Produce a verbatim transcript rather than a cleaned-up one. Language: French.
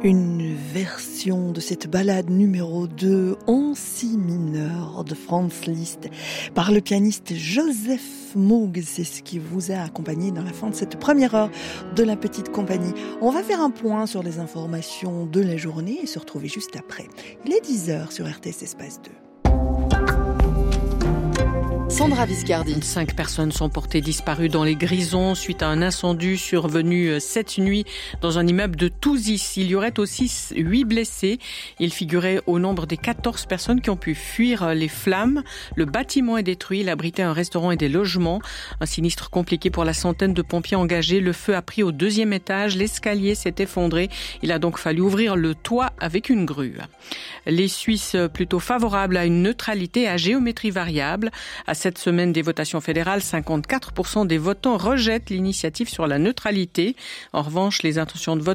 Une version de cette ballade numéro deux en si mineur de Franz Liszt par le pianiste Joseph Moog. C'est ce qui vous a accompagné dans la fin de cette première heure de la petite compagnie. On va faire un point sur les informations de la journée et se retrouver juste après. Il est dix heures sur R T S Espace deux. Sandra Viscardi. Cinq personnes sont portées disparues dans les Grisons suite à un incendie survenu cette nuit dans un immeuble de Touzis. Il y aurait aussi huit blessés. Ils figuraient au nombre des quatorze personnes qui ont pu fuir les flammes. Le bâtiment est détruit. Il abritait un restaurant et des logements. Un sinistre compliqué pour la centaine de pompiers engagés. Le feu a pris au deuxième étage. L'escalier s'est effondré. Il a donc fallu ouvrir le toit avec une grue. Les Suisses plutôt favorables à une neutralité à géométrie variable. À cette semaine des votations fédérales, cinquante-quatre pour cent des votants rejettent l'initiative sur la neutralité. En revanche, les intentions de vote